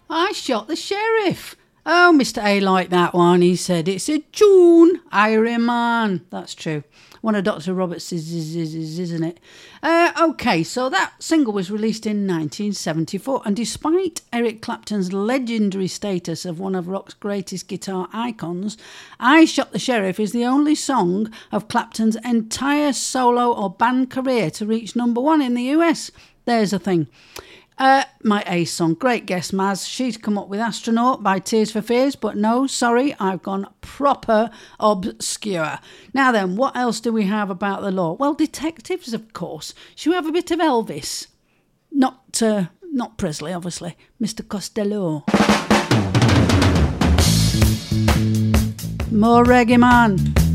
I shot the sheriff. Oh, Mr. A liked that one. He said, it's a tune, Iron Man. That's true. One of Dr. Roberts' isn't it? Okay, so that single was released in 1974, and despite Eric Clapton's legendary status of one of rock's greatest guitar icons, I Shot the Sheriff is the only song of Clapton's entire solo or band career to reach number one in the US. There's a thing. My ace song. Great guess, Maz. She's come up with Astronaut by Tears for Fears, but no, sorry, I've gone proper obscure. Now then, what else do we have about the law? Well, detectives, of course. Should we have a bit of Elvis? Not Presley, obviously. Mr. Costello. More reggae, man.